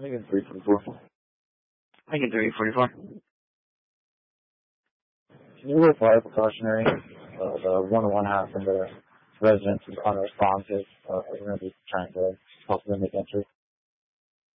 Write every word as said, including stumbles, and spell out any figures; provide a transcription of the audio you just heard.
Lincoln three forty-four. Lincoln three forty-four. Can you reply precautionary? Uh, the one to one half from the residents is unresponsive. Uh, we're going to be trying to possibly make entry.